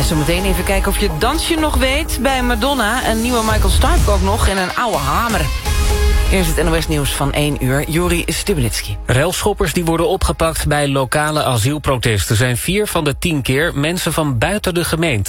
Zometeen even kijken of je het dansje nog weet bij Madonna. Een nieuwe Michael Stipe ook nog en een oude hamer. Eerst het NOS Nieuws van 1 uur. Juri Stubenitski. Relschoppers die worden opgepakt bij lokale asielprotesten zijn 4 van de 10 keer mensen van buiten de gemeente.